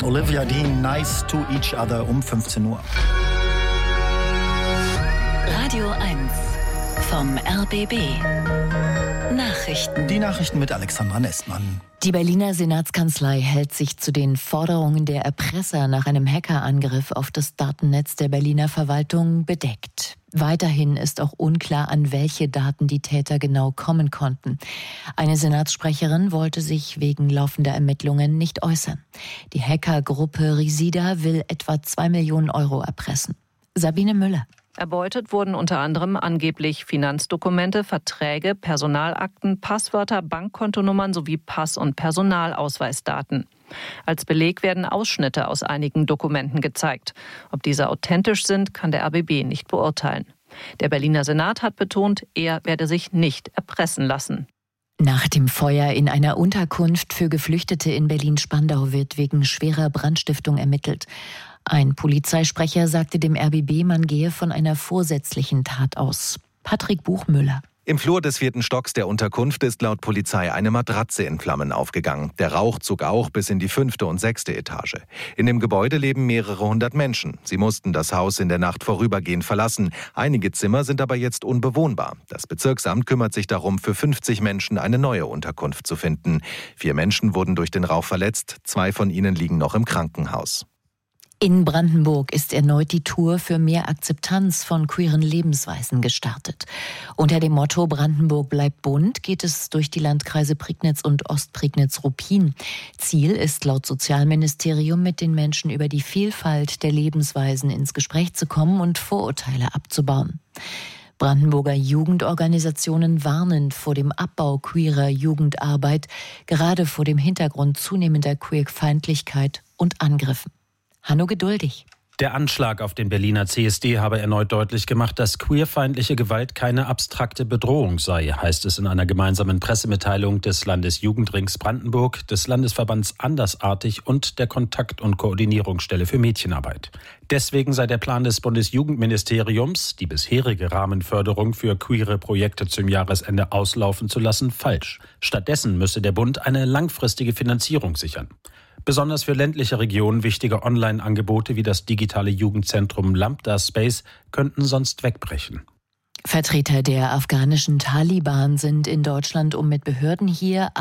Olivia Dean, Nice to Each Other um 15 Uhr. Radio 1 vom RBB. Nachrichten. Die Nachrichten mit Alexandra Nestmann. Die Berliner Senatskanzlei hält sich zu den Forderungen der Erpresser nach einem Hackerangriff auf das Datennetz der Berliner Verwaltung bedeckt. Weiterhin ist auch unklar, an welche Daten die Täter genau kommen konnten. Eine Senatssprecherin wollte sich wegen laufender Ermittlungen nicht äußern. Die Hackergruppe Risida will etwa 2 Millionen Euro erpressen. Sabine Müller. Erbeutet wurden unter anderem angeblich Finanzdokumente, Verträge, Personalakten, Passwörter, Bankkontonummern sowie Pass- und Personalausweisdaten. Als Beleg werden Ausschnitte aus einigen Dokumenten gezeigt. Ob diese authentisch sind, kann der RBB nicht beurteilen. Der Berliner Senat hat betont, er werde sich nicht erpressen lassen. Nach dem Feuer in einer Unterkunft für Geflüchtete in Berlin-Spandau wird wegen schwerer Brandstiftung ermittelt. Ein Polizeisprecher sagte dem RBB, man gehe von einer vorsätzlichen Tat aus. Patrick Buchmüller. Im Flur des 4. Stocks der Unterkunft ist laut Polizei eine Matratze in Flammen aufgegangen. Der Rauch zog auch bis in die 5. und 6. Etage. In dem Gebäude leben mehrere hundert Menschen. Sie mussten das Haus in der Nacht vorübergehend verlassen. Einige Zimmer sind aber jetzt unbewohnbar. Das Bezirksamt kümmert sich darum, für 50 Menschen eine neue Unterkunft zu finden. 4 Menschen wurden durch den Rauch verletzt. 2 von ihnen liegen noch im Krankenhaus. In Brandenburg ist erneut die Tour für mehr Akzeptanz von queeren Lebensweisen gestartet. Unter dem Motto Brandenburg bleibt bunt geht es durch die Landkreise Prignitz und Ostprignitz-Ruppin. Ziel ist laut Sozialministerium, mit den Menschen über die Vielfalt der Lebensweisen ins Gespräch zu kommen und Vorurteile abzubauen. Brandenburger Jugendorganisationen warnen vor dem Abbau queerer Jugendarbeit, gerade vor dem Hintergrund zunehmender Queerfeindlichkeit und Angriffen. Hanno Geduldig. Der Anschlag auf den Berliner CSD habe erneut deutlich gemacht, dass queerfeindliche Gewalt keine abstrakte Bedrohung sei, heißt es in einer gemeinsamen Pressemitteilung des Landesjugendrings Brandenburg, des Landesverbands Andersartig und der Kontakt- und Koordinierungsstelle für Mädchenarbeit. Deswegen sei der Plan des Bundesjugendministeriums, die bisherige Rahmenförderung für queere Projekte zum Jahresende auslaufen zu lassen, falsch. Stattdessen müsse der Bund eine langfristige Finanzierung sichern. Besonders für ländliche Regionen wichtige Online-Angebote wie das digitale Jugendzentrum Lambda Space könnten sonst wegbrechen. Vertreter der afghanischen Taliban sind in Deutschland, um mit Behörden hier